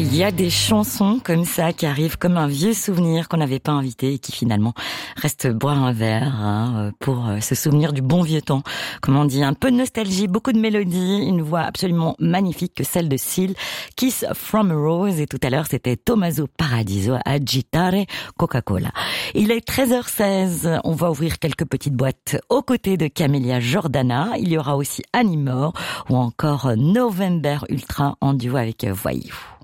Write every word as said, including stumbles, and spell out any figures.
Il y a des chansons comme ça qui arrivent comme un vieux souvenir qu'on n'avait pas invité et qui finalement restent boire un verre hein, pour se souvenir du bon vieux temps. Comme on dit, un peu de nostalgie, beaucoup de mélodie, une voix absolument magnifique que celle de Seal, Kiss from a Rose, et tout à l'heure c'était Tommaso Paradiso à Agitare Coca-Cola. Il est treize heures seize, on va ouvrir quelques petites boîtes aux côtés de Camélia Jordana. Il y aura aussi Annie Moore ou encore November Ultra en duo avec Voyou.